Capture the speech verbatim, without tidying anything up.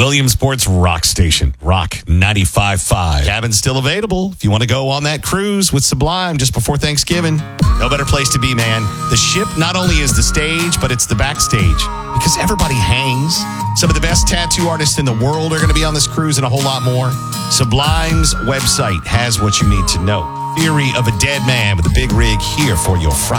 Williamsport's Rock Station, Rock ninety-five point five. Cabin's still available if you want to go on that cruise with Sublime just before Thanksgiving. No better place to be, man. The ship not only is the stage, but it's the backstage because everybody hangs. Some of the best tattoo artists in the world are going to be on this cruise and a whole lot more. Sublime's website has what you need to know. Theory of a Dead Man with a big rig here for your Friday.